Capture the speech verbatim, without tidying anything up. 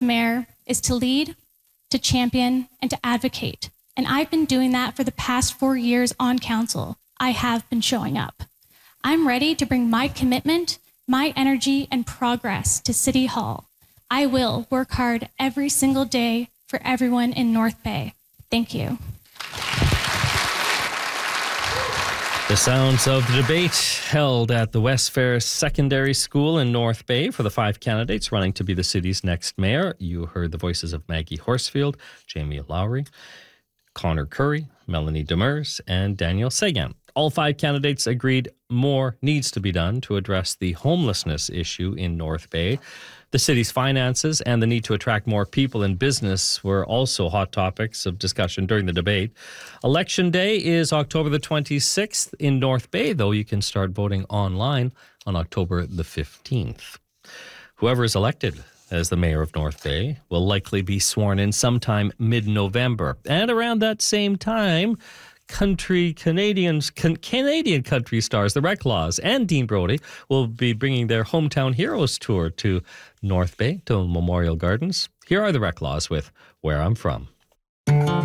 mayor is to lead, to champion, and to advocate. And I've been doing that for the past four years on council. I have been showing up. I'm ready to bring my commitment, my energy, and progress to City Hall. I will work hard every single day for everyone in North Bay. Thank you. The sounds of the debate held at the West Fair Secondary School in North Bay for the five candidates running to be the city's next mayor. You heard the voices of Maggie Horsfield, Jamie Lowry, Connor Curry, Melanie Demers, and Daniel Sagan. All five candidates agreed more needs to be done to address the homelessness issue in North Bay. The city's finances and the need to attract more people in business were also hot topics of discussion during the debate. Election day is October the twenty-sixth in North Bay, though you can start voting online on October the fifteenth. Whoever is elected as the mayor of North Bay will likely be sworn in sometime mid-November. And around that same time, country Canadians, can, Canadian country stars, the Reclaws and Dean Brody will be bringing their Hometown Heroes tour to North Bay, to Memorial Gardens. Here are the Reclaws with Where I'm From.